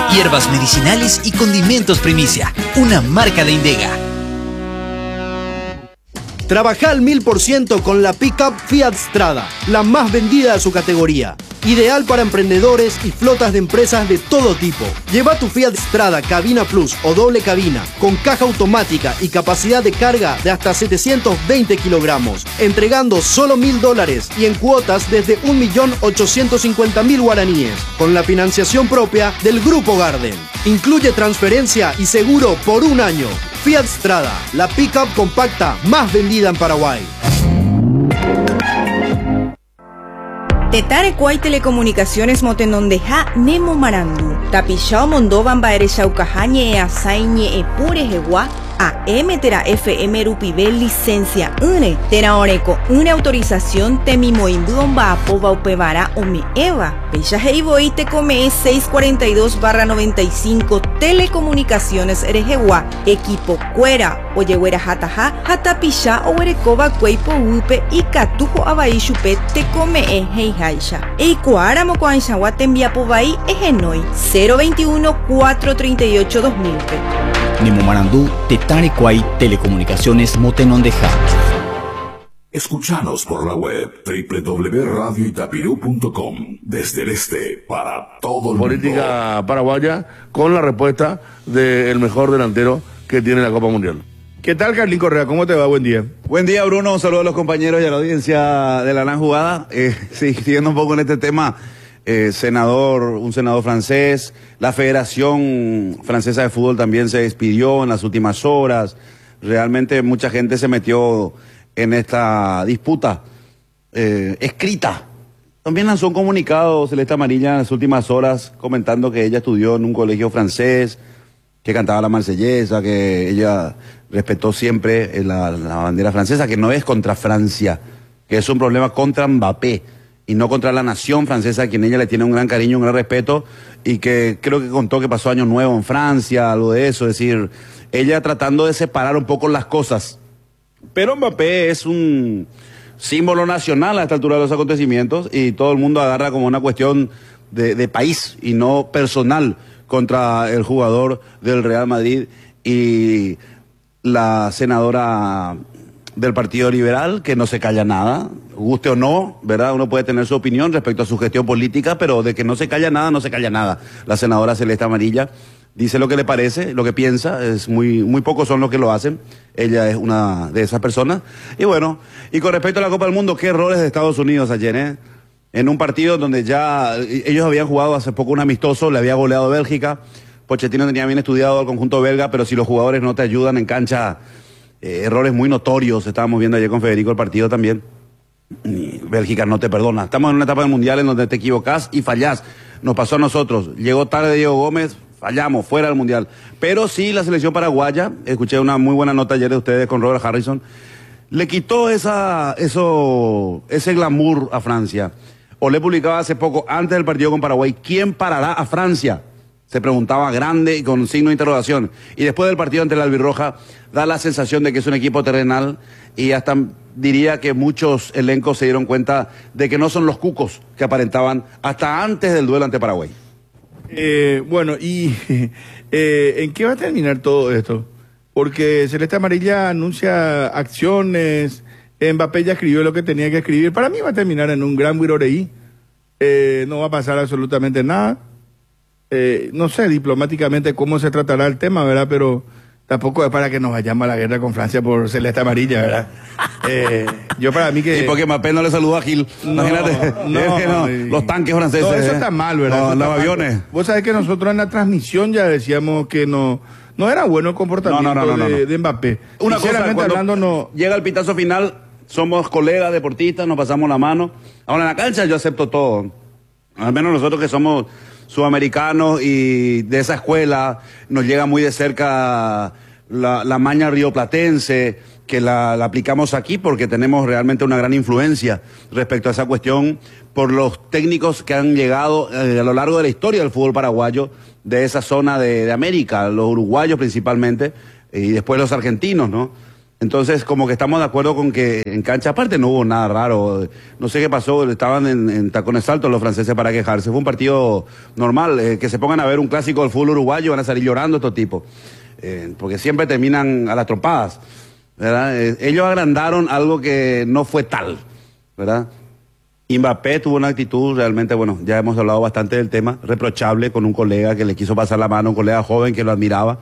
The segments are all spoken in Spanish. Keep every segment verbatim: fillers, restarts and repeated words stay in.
Hierbas medicinales y condimentos Primicia, una marca de Indega. Trabaja al mil por ciento con la pickup Fiat Strada, la más vendida de su categoría. Ideal para emprendedores y flotas de empresas de todo tipo. Lleva tu Fiat Strada Cabina Plus o doble cabina, con caja automática y capacidad de carga de hasta setecientos veinte kilogramos, entregando solo mil dólares y en cuotas desde un millón ochocientos cincuenta mil guaraníes, con la financiación propia del Grupo Garden. Incluye transferencia y seguro por un año. Fiat Strada, la pickup compacta más vendida en Paraguay. Tetare Kuay Telecomunicaciones Motenondeja Nemo Marandu. Tapishao Mondovan Baere Shaukahañe e Asaiñe e Pure Hewa. A M Tera F M Rupibel licencia une. Tera Oreco une autorización Temimoimbuon Baapo Upevara Ome Eva. Pecha Heiboy te come seiscientos cuarenta y dos barra noventa y cinco Telecomunicaciones Erejewa. Equipo Cuera. Oyehuera Hataja. Hatapisha Owerekoba Cueipo Upe y Catujo Abaishupe te come e Heijaisha. Eikuara Mocoanchawa te envía Pobai Egenoi. cero veintiuno cuatrocientos treinta y ocho dos mil. Nemo Marandú, Tetare Kuay Telecomunicaciones Motenondeja. Escúchanos por la web doble u doble u doble u punto radio itapirú punto com desde el este para todo el política mundo. Paraguaya con la respuesta del mejor delantero que tiene la Copa Mundial. ¿Qué tal, Carlín Correa? ¿Cómo te va? Buen día. Buen día, Bruno. Un saludo a los compañeros y a la audiencia de la gran jugada. Eh, sí, siguiendo un poco en este tema, eh, senador, un senador francés, la Federación Francesa de Fútbol también se despidió en las últimas horas. Realmente mucha gente se metió en esta disputa eh, escrita. También lanzó un comunicado Celeste Amarilla en las últimas horas comentando que ella estudió en un colegio francés, que cantaba la marsellesa, que ella respetó siempre la, la bandera francesa, que no es contra Francia, que es un problema contra Mbappé y no contra la nación francesa, a quien ella le tiene un gran cariño, un gran respeto, y que creo que contó que pasó Año Nuevo en Francia, algo de eso, es decir, ella tratando de separar un poco las cosas. Pero Mbappé es un símbolo nacional a esta altura de los acontecimientos y todo el mundo agarra como una cuestión de, de país y no personal contra el jugador del Real Madrid y la senadora del Partido Liberal, que no se calla nada, guste o no, ¿verdad? Uno puede tener su opinión respecto a su gestión política, pero de que no se calla nada, no se calla nada. La senadora Celeste Amarilla dice lo que le parece, lo que piensa, es muy, muy pocos son los que lo hacen, ella es una de esas personas. Y bueno, y con respecto a la Copa del Mundo, qué errores de Estados Unidos ayer, ¿eh? En un partido donde ya ellos habían jugado hace poco un amistoso, le había goleado a Bélgica, Pochettino tenía bien estudiado al conjunto belga, pero si los jugadores no te ayudan en cancha, eh, errores muy notorios, estábamos viendo ayer con Federico el partido también, y Bélgica no te perdona. Estamos en una etapa del Mundial en donde te equivocás y fallás, nos pasó a nosotros, llegó tarde Diego Gómez, fallamos, fuera del Mundial. Pero sí, la selección paraguaya, escuché una muy buena nota ayer de ustedes con Robert Harrison, le quitó esa, eso, ese glamour a Francia. Olé publicaba hace poco, antes del partido con Paraguay, ¿quién parará a Francia? Se preguntaba grande y con signo de interrogación. Y después del partido ante la Albirroja, da la sensación de que es un equipo terrenal y hasta diría que muchos elencos se dieron cuenta de que no son los cucos que aparentaban hasta antes del duelo ante Paraguay. Eh, bueno, ¿y eh, en qué va a terminar todo esto? Porque Celeste Amarilla anuncia acciones, Mbappé ya escribió lo que tenía que escribir. Para mí va a terminar en un gran Wiroreí. Eh, no va a pasar absolutamente nada. Eh, no sé diplomáticamente cómo se tratará el tema, ¿verdad? Pero tampoco es para que nos vayamos a la guerra con Francia por Celeste Amarilla, ¿verdad? Eh, yo para mí que... Y porque Mbappé no le saludó a Gil. No, imagínate, no, no, y... los tanques franceses. No, eso eh. está mal, ¿verdad? No, Eso los está aviones. mal. Vos sabés que nosotros en la transmisión ya decíamos que no, no era bueno el comportamiento no, no, no, no, de, no. de Mbappé. Una cosa, cuando hablando, no... llega el pitazo final, somos colegas deportistas, nos pasamos la mano. Ahora en la cancha yo acepto todo. Al menos nosotros que somos sudamericanos y de esa escuela, nos llega muy de cerca la, la maña rioplatense, que la, la aplicamos aquí porque tenemos realmente una gran influencia respecto a esa cuestión por los técnicos que han llegado eh, a lo largo de la historia del fútbol paraguayo, de esa zona de, de América, los uruguayos principalmente, y después los argentinos, ¿no? Entonces, como que estamos de acuerdo con que en cancha aparte no hubo nada raro. No sé qué pasó, estaban en, en tacones altos los franceses para quejarse. Fue un partido normal. Eh, que se pongan a ver un clásico del fútbol uruguayo, van a salir llorando estos tipos. Eh, porque siempre terminan a las trompadas, ¿verdad? Eh, ellos agrandaron algo que no fue tal, ¿verdad? Mbappé tuvo una actitud realmente, bueno, ya hemos hablado bastante del tema, reprochable con un colega que le quiso pasar la mano, un colega joven que lo admiraba,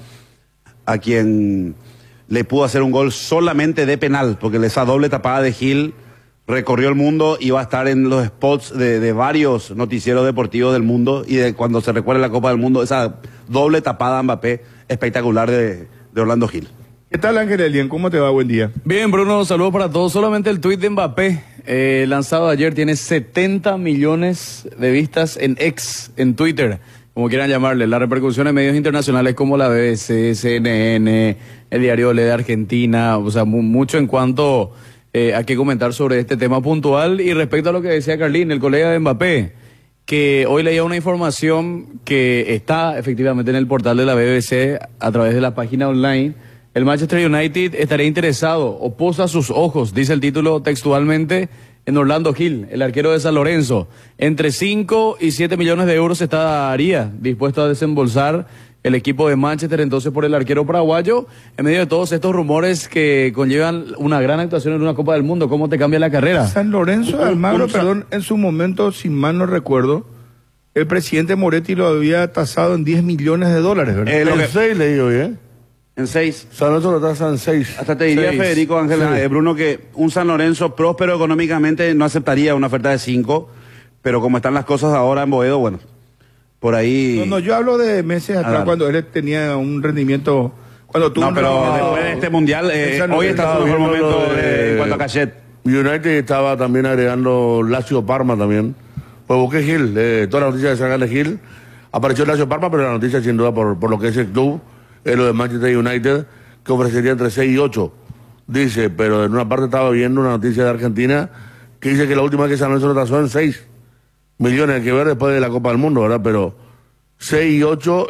a quien le pudo hacer un gol solamente de penal, porque esa doble tapada de Gil recorrió el mundo y va a estar en los spots de, de varios noticieros deportivos del mundo, y de cuando se recuerde la Copa del Mundo, esa doble tapada a Mbappé espectacular de, de Orlando Gil. ¿Qué tal, Ángel Elien? ¿Cómo te va? Buen día. Bien, Bruno, saludos para todos. Solamente el tuit de Mbappé, eh, lanzado ayer, tiene setenta millones de vistas en X, en Twitter, como quieran llamarle. La repercusión en medios internacionales como la B B C, C N N, el diario Ole de Argentina, o sea, mu mucho en cuanto eh, a qué comentar sobre este tema puntual. Y respecto a lo que decía Carlín, el colega de Mbappé, que hoy leía una información que está efectivamente en el portal de la B B C a través de la página online. El Manchester United estaría interesado, o posa sus ojos, dice el título textualmente, en Orlando Gil, el arquero de San Lorenzo. Entre cinco y siete millones de euros estaría dispuesto a desembolsar el equipo de Manchester entonces por el arquero paraguayo, en medio de todos estos rumores que conllevan una gran actuación en una Copa del Mundo. ¿Cómo te cambia la carrera? San Lorenzo de Almagro, perdón, en su momento, si mal no recuerdo, el presidente Moretti lo había tasado en diez millones de dólares, ¿verdad? Eh, lo que seis le digo, ¿eh? En seis. San Lorenzo lo tasa en seis. Hasta te diría, seis. Federico Ángel, Sí. eh, Bruno, que un San Lorenzo próspero económicamente no aceptaría una oferta de cinco, pero como están las cosas ahora en Boedo, bueno, por ahí... No, no, yo hablo de meses atrás, ver. cuando él tenía un rendimiento, cuando tuvo No, un pero rendimiento- después de este mundial, eh, Esa no hoy está estaba su mejor viendo momento lo de- eh, en cuanto a cachet. United estaba también agregando Lazio Parma también. Pues busqué Gil, eh, toda la noticia de sacar de Gil. Apareció Lazio Parma, pero la noticia sin duda por, por lo que es el club, es lo de Manchester United, que ofrecería entre seis y ocho. Dice, pero en una parte estaba viendo una noticia de Argentina que dice que la última que San Lorenzo lo tasó en seis millones, hay que ver después de la Copa del Mundo, ¿verdad? Pero seis y ocho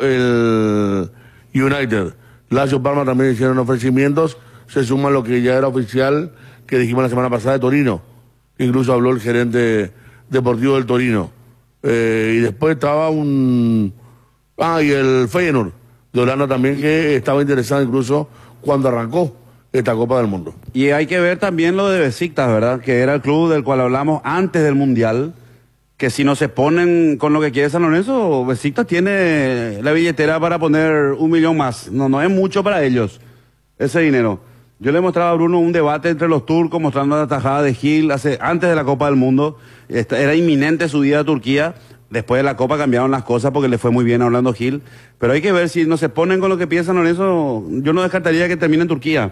el United. Lazio Parma también hicieron ofrecimientos, se suma lo que ya era oficial que dijimos la semana pasada de Torino. Incluso habló el gerente deportivo del Torino. Eh, y después estaba un... Ah, y el Feyenoord de Holanda también, que estaba interesado incluso cuando arrancó esta Copa del Mundo. Y hay que ver también lo de Besiktas, ¿verdad? Que era el club del cual hablamos antes del Mundial, que si no se ponen con lo que quiere San Lorenzo, Besiktas tiene la billetera para poner un millón más. No, no es mucho para ellos, ese dinero. Yo le mostraba a Bruno un debate entre los turcos, mostrando la tajada de Gil hace, antes de la Copa del Mundo. Esta- Era inminente su ida a Turquía. Después de la Copa cambiaron las cosas porque le fue muy bien a Orlando Gil. Pero hay que ver si no se ponen con lo que piensan en eso. Yo no descartaría que termine en Turquía.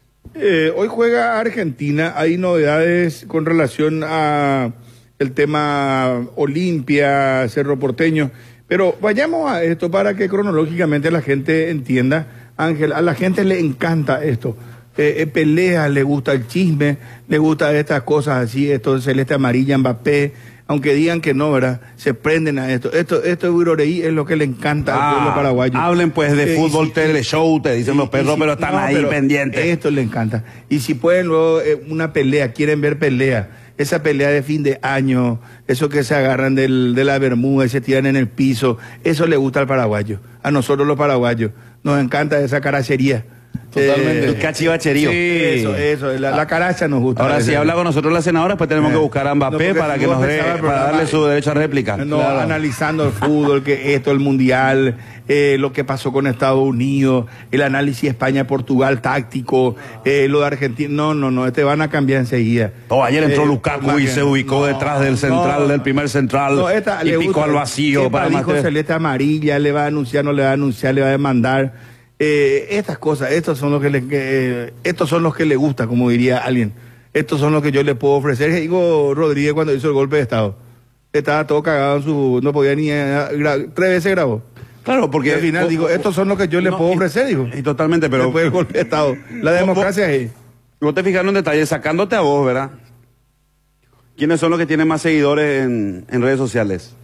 Eh, hoy juega Argentina, hay novedades con relación a el tema Olimpia, Cerro Porteño, pero vayamos a esto para que cronológicamente la gente entienda. Ángel, a la gente le encanta esto. Eh, eh, peleas, le gusta el chisme, le gusta estas cosas así, esto celeste amarilla, Mbappé, aunque digan que no, ¿verdad? Se prenden a esto. Esto, esto de Uroreí es lo que le encanta al pueblo paraguayo. Hablen pues de Eh, y fútbol, si- teleshow, te dicen y- los perros, y si- pero están no, ahí pero pendientes. Esto le encanta. Y si pueden luego eh, una pelea, quieren ver pelea, esa pelea de fin de año, eso que se agarran del, de la bermuda y se tiran en el piso, eso le gusta al paraguayo. A nosotros los paraguayos nos encanta esa caracería. Totalmente. El cachivacherío. Sí. Eso, eso, la, la caracha nos gusta. Ahora, Ese- si habla con nosotros la senadora, pues tenemos Eh. que buscar a Mbappé No, porque para si que vos nos dé, empezabas el para programa- darle su derecho a réplica. No, Claro. analizando el fútbol, que esto, el mundial, eh, lo que pasó con Estados Unidos, el análisis España-Portugal táctico, eh, lo de Argentina. No, no, no, te van a cambiar enseguida. Oh, ayer entró Eh, Lukaku más y que- se ubicó no, detrás del central, no, del primer central, no, esta y le picó gusta. al vacío. Siempre Para dijo más celeste amarilla, le va a anunciar, no le va a anunciar, le va a demandar. Eh, estas cosas, estos son los que le, que, estos son los que le gusta, como diría alguien. Estos son los que yo le puedo ofrecer. Digo, Rodríguez cuando hizo el golpe de Estado. Estaba todo cagado en su... No podía ni... eh, gra- tres veces grabó. Claro, porque Y al final, digo, estos son los que yo le No, puedo y- ofrecer, digo. Y totalmente, pero Después del golpe de Estado. La democracia es... vos te fijaron en detalle, sacándote a vos, ¿verdad? ¿Quiénes son los que tienen más seguidores en, en redes sociales?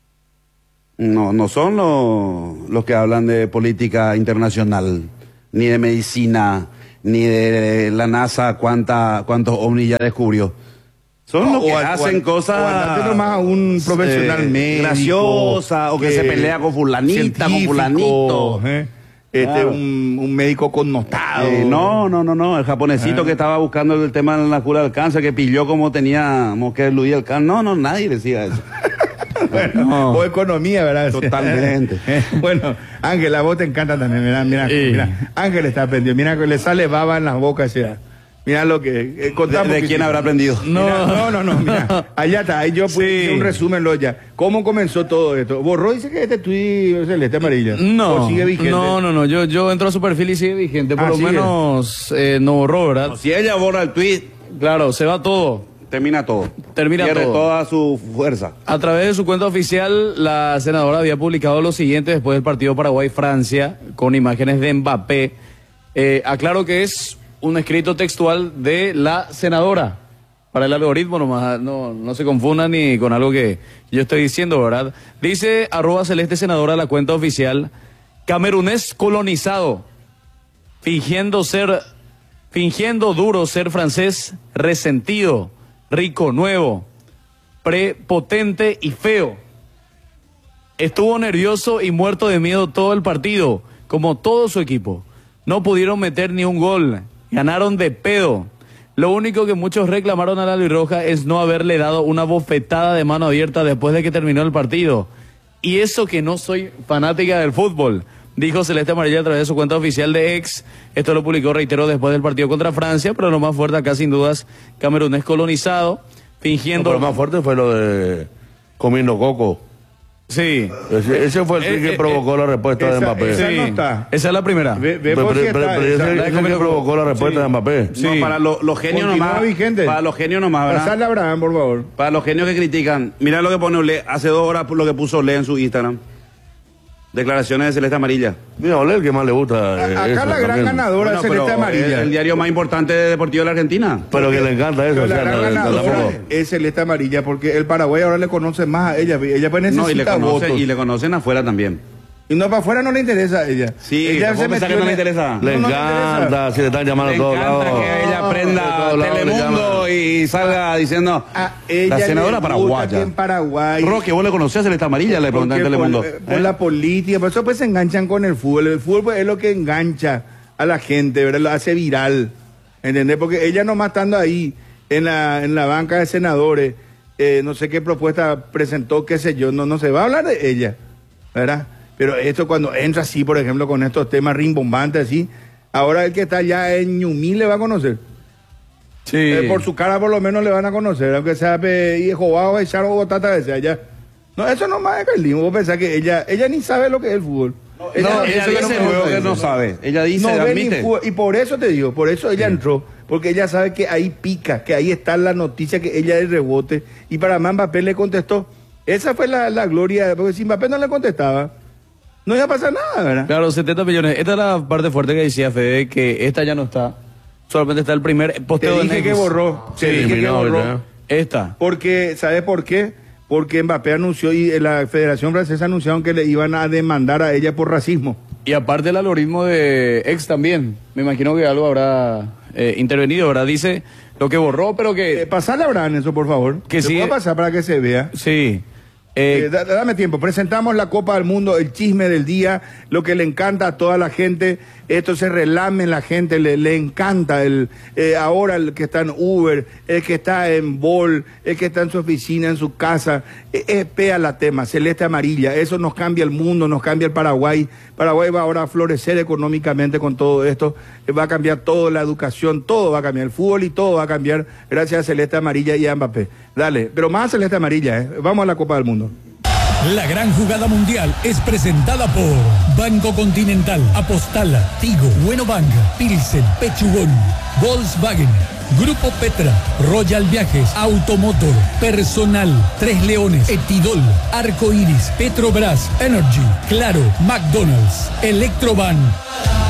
No, no son los, los que hablan de política internacional, ni de medicina, ni de la NASA cuánta, cuántos ovnis ya descubrió. Son No, los que o al- hacen o al- cosas o andarte nomás a un profesional médico, graciosa, o que eh, se pelea con fulanita, con científico, fulanito. ¿eh? Este, Claro. un, un médico connotado. Eh, no, no, no, no, el japonesito Ah. que estaba buscando el tema de la cura del cáncer, que pilló como teníamos que eludir el cáncer. No, no, nadie decía eso. Bueno, No. o economía, ¿verdad? Totalmente. Bueno, Ángel, a vos te encanta también, mira, mira, Sí. mira. Ángel está aprendiendo, mira que le sale baba en las bocas ya. Mira lo que eh, contamos. ¿De, de que quién sí. habrá aprendido? No. Mira, no, no, no, mira. Allá está, ahí yo puse Sí. un resumen lo ya. ¿Cómo comenzó todo esto? Borró, dice que este tuit celeste amarillo. No, ¿O sigue vigente? no, no, no, yo, yo entro a su perfil y sigue vigente, por Ah, lo sigue. menos eh, no borró, ¿verdad? No, si ella borra el tweet, Claro, se va todo. termina todo. Termina Pierde todo. toda su fuerza. A través de su cuenta oficial, la senadora había publicado lo siguiente después del partido Paraguay-Francia, con imágenes de Mbappé. Eh, aclaro que es un escrito textual de la senadora. Para el algoritmo nomás, no, no se confundan ni con algo que yo estoy diciendo, ¿verdad? Dice arroba celeste senadora la cuenta oficial, camerunés colonizado, fingiendo ser, fingiendo duro ser francés, resentido, rico, nuevo, prepotente y feo. Estuvo nervioso y muerto de miedo todo el partido, como todo su equipo. No pudieron meter ni un gol, ganaron de pedo. Lo único que muchos reclamaron a la albirroja es no haberle dado una bofetada de mano abierta después de que terminó el partido. Y eso que no soy fanática del fútbol, dijo Celeste Amarilla a través de su cuenta oficial de X. Esto lo publicó, reitero, después del partido contra Francia, pero lo más fuerte acá sin dudas, camerunés colonizado, No, fingiendo... pero lo más fuerte fue lo de comiendo coco. Sí. Ese, ese fue el Eh, que eh, provocó la respuesta esa- de Mbappé. esa Sí, no está. esa es la primera. Ve- ve Pero, vos pero, si pero, está- pero esa- ese la de ese que comiendo provocó coco. la respuesta Sí. de Mbappé. Sí. No, para lo- los genios Continúa nomás. vigente. Para los genios nomás, ¿verdad? Pasarle a Abraham, por favor. Para los genios que critican, mira lo que pone Ole, hace dos horas lo que puso Ole en su Instagram. Declaraciones de Celeste Amarilla. Mira, Ole, el que más le gusta. A- eh, Acá eso la gran también. ganadora Bueno, es Celeste pero Amarilla. es el diario más importante de deportivo de la Argentina. Pero que le encanta eso. Pero o la sea, gran no- no- ganadora tampoco. es Celeste Amarilla porque el Paraguay ahora le conoce más a ella. Ella pues necesita No, y le, conoce, votos. y le conocen afuera también. Y no, para afuera no le interesa a ella. Sí, ella ¿vos pensás que no le interesa? Le No, no le encanta, interesa. si le están llamando Le a todos encanta lados. que ella De prenda todos lados le Telemundo llaman. y salga diciendo A ella la senadora le gusta que paraguaya. en Paraguay. Roque, vos le conocés a Celeste Amarilla, le pregunté en Porque Telemundo. Por, por ¿Eh? la política, por eso pues se enganchan con el fútbol. El fútbol pues, es lo que engancha a la gente, ¿verdad? Lo hace viral. ¿Entendés? Porque ella nomás estando ahí en la, en la banca de senadores, eh, no sé qué propuesta presentó, qué sé yo, no, no se va a hablar de ella, ¿verdad? Pero esto cuando entra así, por ejemplo, con estos temas rimbombantes así, ahora el que está ya en Ñumí le va a conocer. Sí. Eh, por su cara por lo menos le van a conocer, aunque sea pe, hijo bajo, echar o tata de allá. No, eso no más es Carlín. Vos pensás que ella, ella ni sabe lo que es el fútbol. No, ella dice dice no me luego gusta que no eso. sabe. Ella dice, No ve ni admite. fútbol, y por eso te digo, por eso ella entró, porque ella sabe que ahí pica, que ahí está la noticia, que ella es rebote. Y para más Mbappé le contestó. Esa fue la, la gloria, porque si Mbappé no le contestaba, no iba a pasar nada, ¿verdad? Claro, setenta millones. Esta es la parte fuerte que decía Fede, que esta ya no está. Solamente está el primer Te posteo de dije Next. que borró. Sí, te dije que eliminado, borró. ¿verdad? Esta. Porque, ¿sabes por qué? Porque Mbappé anunció y la Federación Francesa anunciaron que le iban a demandar a ella por racismo. Y aparte el algoritmo de X también. Me imagino que algo habrá eh, intervenido, ¿verdad? Dice lo que borró, pero que... Eh, pasarle a Abraham eso, por favor. Que ¿Se sí. puede pasar para que se vea? Sí. Eh, Eh, da- dame tiempo. Presentamos la Copa del Mundo, el chisme del día, lo que le encanta a toda la gente. Esto se relame en la gente, le, le encanta. El, eh, ahora el que está en Uber, el que está en Bol, el que está en su oficina, en su casa. Eh, eh, pea la tema, celeste amarilla. Eso nos cambia el mundo, nos cambia el Paraguay. Paraguay va ahora a florecer económicamente con todo esto. Eh, va a cambiar todo, la educación, todo va a cambiar. El fútbol y todo va a cambiar gracias a celeste amarilla y a Mbappé. Dale, pero más celeste amarilla, ¿eh? Vamos a la Copa del Mundo. La gran jugada mundial es presentada por Banco Continental, Apostal, Tigo, Bueno Bank, Pilsen, Pechugón, Volkswagen, Grupo Petra, Royal Viajes, Automotor, Personal, Tres Leones, Etidol, Arco Iris, Petrobras, Energy, Claro, McDonald's, Electroban.